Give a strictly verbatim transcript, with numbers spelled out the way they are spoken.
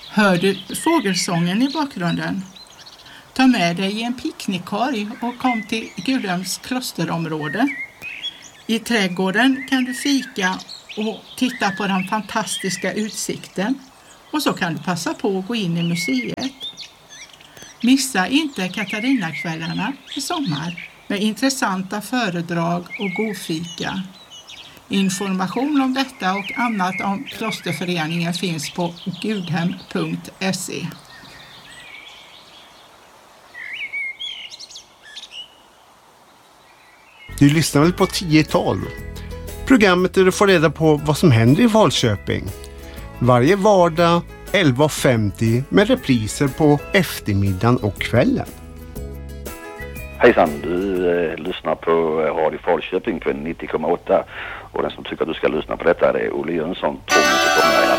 Hör du fågelsången i bakgrunden? Ta med dig en picknickkorg och kom till Gudhems klosterområde. I trädgården kan du fika och titta på den fantastiska utsikten. Och så kan du passa på att gå in i museet. Missa inte Katarinakvällarna i sommar med intressanta föredrag och god fika. Information om detta och annat om klosterföreningen finns på gudhem punkt se. Du lyssnar väl på tio tolv? Programmet där du får reda på vad som händer i Falköping. Varje vardag elva femtio med repriser på eftermiddagen och kvällen. Hejsan, du eh, lyssnar på Radio Falköping på nittio komma åtta och den som tycker att du ska lyssna på detta är Olle Jönsson, trummis och sångare.